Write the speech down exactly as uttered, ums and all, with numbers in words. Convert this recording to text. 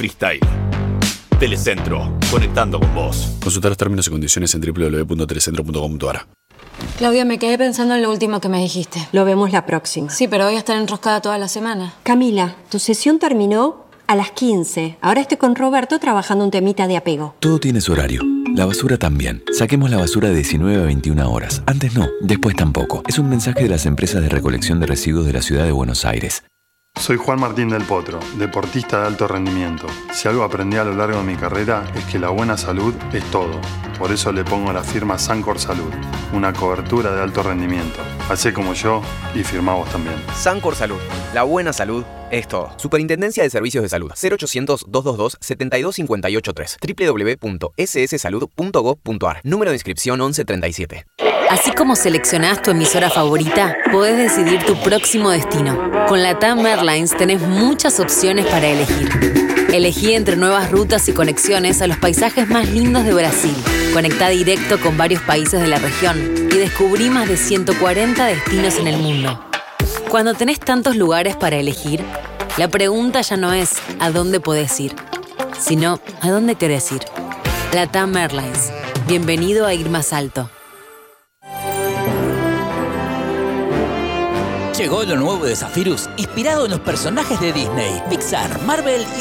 Freestyle. Telecentro, conectando con vos. Consulta los términos y condiciones en doble u doble u doble u punto telecentro punto com punto a r. Claudia, me quedé pensando en lo último que me dijiste. Lo vemos la próxima. Sí, pero voy a estar enroscada toda la semana. Camila, tu sesión terminó a las quince. Ahora estoy con Roberto trabajando un temita de apego. Todo tiene su horario. La basura también. Saquemos la basura de diecinueve a veintiuna horas. Antes no, después tampoco. Es un mensaje de las empresas de recolección de residuos de la ciudad de Buenos Aires. Soy Juan Martín del Potro, deportista de alto rendimiento. Si algo aprendí a lo largo de mi carrera es que la buena salud es todo. Por eso le pongo la firma Sancor Salud, una cobertura de alto rendimiento. Hacé como yo y firmá vos también. Sancor Salud, la buena salud es todo. Superintendencia de Servicios de Salud. cero ochocientos, doscientos veintidós, setenta y dos cincuenta y ocho tres. doble u doble u doble u punto ese ese salud punto gob punto a r. Número de inscripción once treinta y siete. Así como seleccionás tu emisora favorita, podés decidir tu próximo destino. Con LATAM Airlines tenés muchas opciones para elegir. Elegí entre nuevas rutas y conexiones a los paisajes más lindos de Brasil. Conectá directo con varios países de la región y descubrí más de ciento cuarenta destinos en el mundo. Cuando tenés tantos lugares para elegir, la pregunta ya no es ¿a dónde podés ir?, sino ¿a dónde querés ir? LATAM Airlines. Bienvenido a ir más alto. Llegó lo nuevo de Zephyrus, inspirado en los personajes de Disney, Pixar, Marvel y